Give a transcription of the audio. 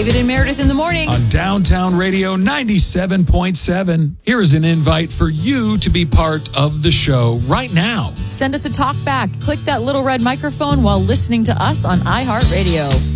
David and Meredith in the morning. On Downtown Radio 97.7. Here is an invite for you to be part of the show right now. Send us a talk back. Click that little red microphone while listening to us on iHeartRadio.